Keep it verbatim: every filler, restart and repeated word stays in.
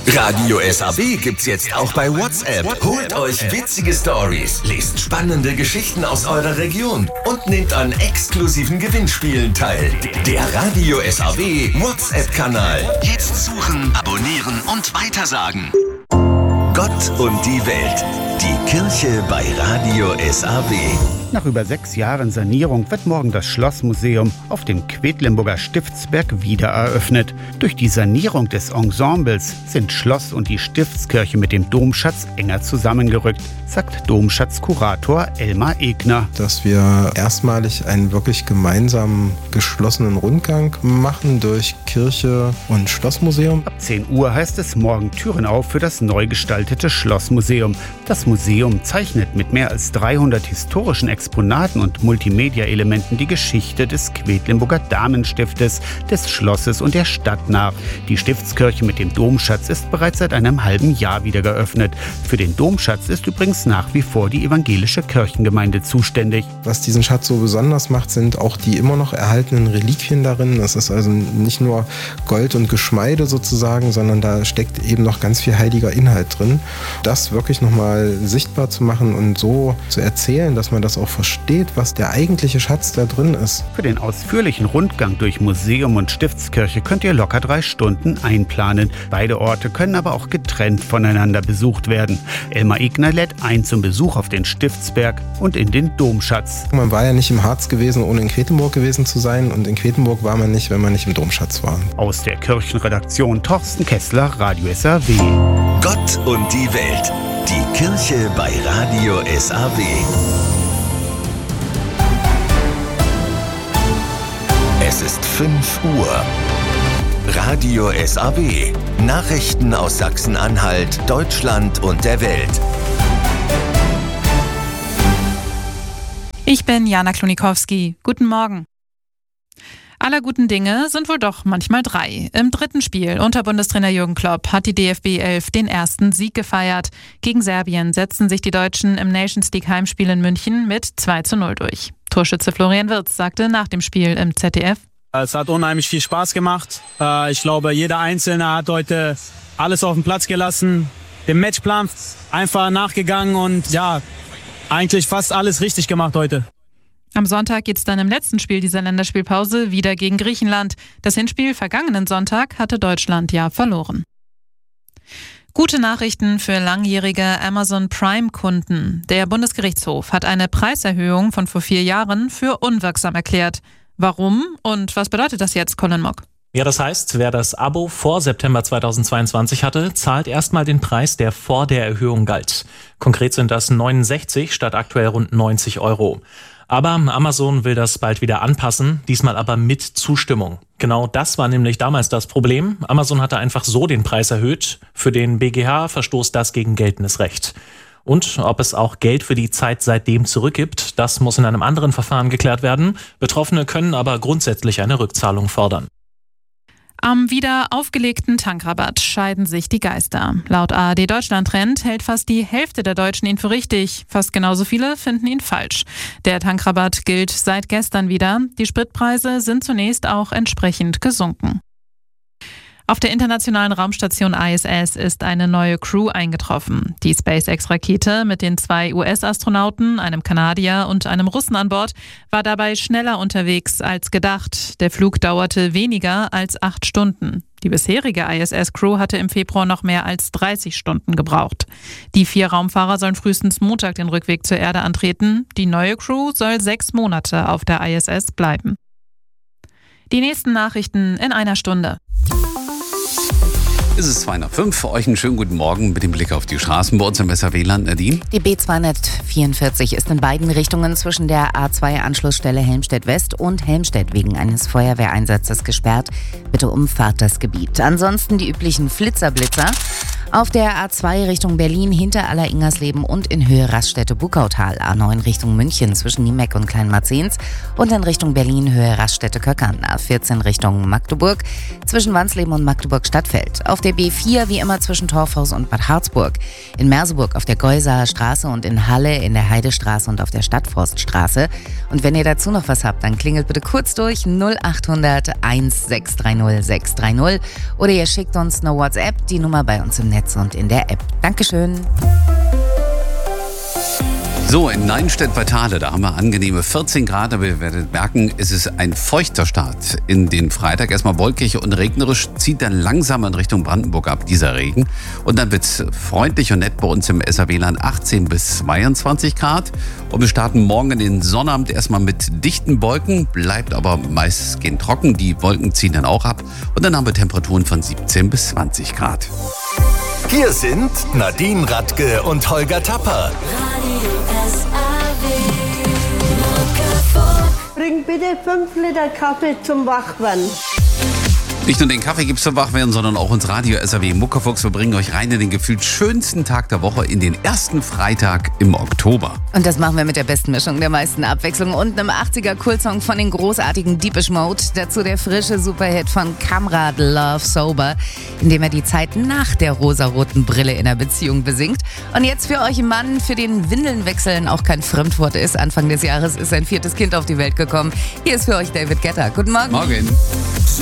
Radio S A W gibt's jetzt auch bei WhatsApp. Holt euch witzige Stories, lest spannende Geschichten aus eurer Region und nehmt an exklusiven Gewinnspielen teil. Der Radio S A W WhatsApp-Kanal. Jetzt suchen, abonnieren und weitersagen. Gott und die Welt. Die Kirche bei Radio S A W. Nach über sechs Jahren Sanierung wird morgen das Schlossmuseum auf dem Quedlinburger Stiftsberg wieder eröffnet. Durch die Sanierung des Ensembles sind Schloss und die Stiftskirche mit dem Domschatz enger zusammengerückt, sagt Domschatzkurator Elmar Egner. Dass wir erstmalig einen wirklich gemeinsamen geschlossenen Rundgang machen durch Kirche und Schlossmuseum. Ab zehn Uhr heißt es morgen Türen auf für das neu gestaltete Schlossmuseum. Das Museum zeichnet mit mehr als dreihundert historischen Exponaten und Multimedia-Elementen die Geschichte des Quedlinburger Damenstiftes, des Schlosses und der Stadt nach. Die Stiftskirche mit dem Domschatz ist bereits seit einem halben Jahr wieder geöffnet. Für den Domschatz ist übrigens nach wie vor die evangelische Kirchengemeinde zuständig. Was diesen Schatz so besonders macht, sind auch die immer noch erhaltenen Reliquien darin. Das ist also nicht nur Gold und Geschmeide sozusagen, sondern da steckt eben noch ganz viel heiliger Inhalt drin. Das wirklich nochmal sichtbar zu machen und so zu erzählen, dass man das auch versteht, was der eigentliche Schatz da drin ist. Für den ausführlichen Rundgang durch Museum und Stiftskirche könnt ihr locker drei Stunden einplanen. Beide Orte können aber auch getrennt voneinander besucht werden. Elmar Egner lädt ein zum Besuch auf den Stiftsberg und in den Domschatz. Man war ja nicht im Harz gewesen, ohne in Quedlinburg gewesen zu sein, und in Quedlinburg war man nicht, wenn man nicht im Domschatz war. Aus der Kirchenredaktion Torsten Kessler, Radio S A W. Gott und die Welt. Die Kirche bei Radio S A W. Es ist fünf Uhr. Radio S A W. Nachrichten aus Sachsen-Anhalt, Deutschland und der Welt. Ich bin Jana Klonikowski. Guten Morgen. Aller guten Dinge sind wohl doch manchmal drei. Im dritten Spiel unter Bundestrainer Jürgen Klopp hat die D F B elf den ersten Sieg gefeiert. Gegen Serbien setzten sich die Deutschen im Nations League Heimspiel in München mit zwei zu null durch. Torschütze Florian Wirtz sagte nach dem Spiel im Z D F: Es hat unheimlich viel Spaß gemacht. Ich glaube, jeder Einzelne hat heute alles auf den Platz gelassen, dem Matchplan einfach nachgegangen und ja, eigentlich fast alles richtig gemacht heute. Am Sonntag geht's dann im letzten Spiel dieser Länderspielpause wieder gegen Griechenland. Das Hinspiel vergangenen Sonntag hatte Deutschland ja verloren. Gute Nachrichten für langjährige Amazon Prime-Kunden. Der Bundesgerichtshof hat eine Preiserhöhung von vor vier Jahren für unwirksam erklärt. Warum und was bedeutet das jetzt, Colin Mock? Ja, das heißt, wer das Abo vor September zweitausendzweiundzwanzig hatte, zahlt erstmal den Preis, der vor der Erhöhung galt. Konkret sind das neunundsechzig statt aktuell rund neunzig Euro. Aber Amazon will das bald wieder anpassen, diesmal aber mit Zustimmung. Genau das war nämlich damals das Problem. Amazon hatte einfach so den Preis erhöht. Für den B G H verstoßt das gegen geltendes Recht. Und ob es auch Geld für die Zeit seitdem zurückgibt, das muss in einem anderen Verfahren geklärt werden. Betroffene können aber grundsätzlich eine Rückzahlung fordern. Am wieder aufgelegten Tankrabatt scheiden sich die Geister. Laut A R D Deutschland-Trend hält fast die Hälfte der Deutschen ihn für richtig. Fast genauso viele finden ihn falsch. Der Tankrabatt gilt seit gestern wieder. Die Spritpreise sind zunächst auch entsprechend gesunken. Auf der internationalen Raumstation I S S ist eine neue Crew eingetroffen. Die SpaceX-Rakete mit den zwei U S-Astronauten, einem Kanadier und einem Russen an Bord, war dabei schneller unterwegs als gedacht. Der Flug dauerte weniger als acht Stunden. Die bisherige I S S-Crew hatte im Februar noch mehr als dreißig Stunden gebraucht. Die vier Raumfahrer sollen frühestens Montag den Rückweg zur Erde antreten. Die neue Crew soll sechs Monate auf der I S S bleiben. Die nächsten Nachrichten in einer Stunde. Es ist zwei nach fünf. Für euch einen schönen guten Morgen mit dem Blick auf die Straßen bei uns im S R W-Land. Nadine? Die B zweihundertvierundvierzig ist in beiden Richtungen zwischen der A zwei Anschlussstelle Helmstedt West und Helmstedt wegen eines Feuerwehreinsatzes gesperrt. Bitte umfahrt das Gebiet. Ansonsten die üblichen Flitzerblitzer. Auf der A zwei Richtung Berlin hinter Aller-Ingersleben und in Höhe Raststätte-Buckautal. A neun Richtung München zwischen Niemeck und Kleinmarzens und in Richtung Berlin Höhe Raststätte-Köckern. A vierzehn Richtung Magdeburg zwischen Wansleben und Magdeburg-Stadtfeld. Auf der B vier wie immer zwischen Torfhaus und Bad Harzburg. In Merseburg auf der Geusaer Straße und in Halle in der Heidestraße und auf der Stadtforststraße. Und wenn ihr dazu noch was habt, dann klingelt bitte kurz durch null acht hundert eins sechs drei null sechs drei null oder ihr schickt uns eine WhatsApp, die Nummer bei uns im Netz und in der App. Dankeschön. So, in Neinstedt bei Thale, da haben wir angenehme vierzehn Grad, aber ihr werdet merken, es ist ein feuchter Start in den Freitag. Erstmal wolkig und regnerisch, zieht dann langsam in Richtung Brandenburg ab, dieser Regen. Und dann wird es freundlich und nett bei uns im S R W-Land, achtzehn bis zweiundzwanzig Grad. Und wir starten morgen in den Sonnabend erstmal mit dichten Wolken, bleibt aber meistgehend trocken. Die Wolken ziehen dann auch ab. Und dann haben wir Temperaturen von siebzehn bis zwanzig Grad. Hier sind Nadine Radke und Holger Tapper. Bring bitte fünf Liter Kaffee zum Wachwerden. Nicht nur den Kaffee gibt's zum Wachwerden, sondern auch uns Radio S R W Muckefuchs. Wir bringen euch rein in den gefühlt schönsten Tag der Woche, in den ersten Freitag im Oktober. Und das machen wir mit der besten Mischung, der meisten Abwechslung und einem achtziger-Cool-Song von den großartigen Deepish Mode. Dazu der frische Superhit von Kamrad, Love Sober, in dem er die Zeit nach der rosaroten Brille in der Beziehung besingt. Und jetzt für euch ein Mann, für den Windelnwechseln auch kein Fremdwort ist. Anfang des Jahres ist sein viertes Kind auf die Welt gekommen. Hier ist für euch David Guetta. Guten Morgen. Morgen.